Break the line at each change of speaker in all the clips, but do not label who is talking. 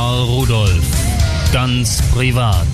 Karl Rudolf. Ganz privat.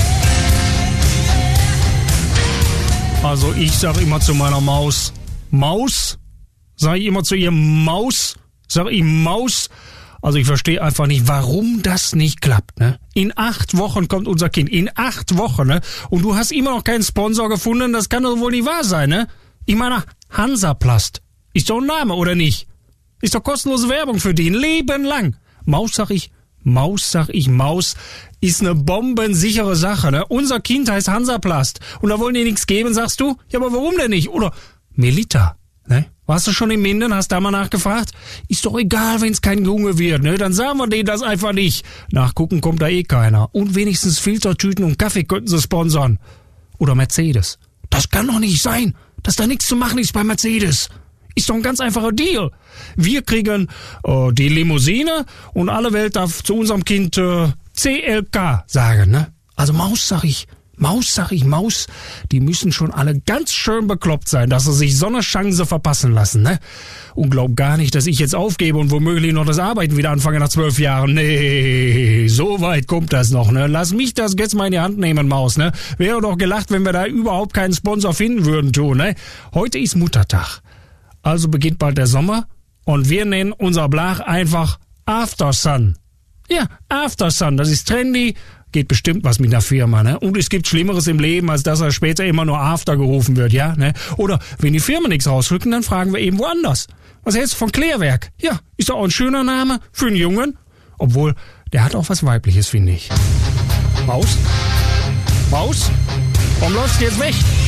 Also ich sag immer zu meiner Maus, Maus? Sag ich immer zu ihr Maus? Sag ich Maus? Also ich verstehe einfach nicht, warum das nicht klappt, ne? In 8 Wochen kommt unser Kind. In 8 Wochen, ne? Und du hast immer noch keinen Sponsor gefunden, das kann doch wohl nicht wahr sein, ne? Ich meine, Hansaplast. Ist doch ein Name, oder nicht? Ist doch kostenlose Werbung für die, ein Leben lang. Maus, sag ich, Maus, ist eine bombensichere Sache, ne? Unser Kind heißt Hansaplast. Und da wollen die nichts geben, sagst du? Ja, aber warum denn nicht? Oder Melita, ne? Warst du schon in Minden, hast da mal nachgefragt? Ist doch egal, wenn's kein Junge wird, ne? Dann sagen wir denen das einfach nicht. Nachgucken kommt da eh keiner. Und wenigstens Filtertüten und Kaffee könnten sie sponsern. Oder Mercedes. Das kann doch nicht sein, dass da nichts zu machen ist bei Mercedes. Ist doch ein ganz einfacher Deal. Wir kriegen die Limousine und alle Welt darf zu unserem Kind CLK sagen, ne? Also Maus, sag ich, Maus. Die müssen schon alle ganz schön bekloppt sein, dass sie sich so eine Chance verpassen lassen, ne? Und glaub gar nicht, dass ich jetzt aufgebe und womöglich noch das Arbeiten wieder anfange nach 12 Jahren. Nee, so weit kommt das noch, ne? Lass mich das jetzt mal in die Hand nehmen, Maus, ne? Wäre doch gelacht, wenn wir da überhaupt keinen Sponsor finden würden, tun, ne? Heute ist Muttertag. Also beginnt bald der Sommer und wir nennen unser Blach einfach Aftersun. Ja, Aftersun, das ist trendy, geht bestimmt was mit der Firma, ne? Und es gibt Schlimmeres im Leben, als dass er später immer nur After gerufen wird, ja, ne? Oder wenn die Firmen nichts rausrücken, dann fragen wir eben woanders. Was hältst du von Klärwerk? Ja, ist doch auch ein schöner Name für einen Jungen. Obwohl, der hat auch was Weibliches, finde ich. Maus? Warum läufst du jetzt weg?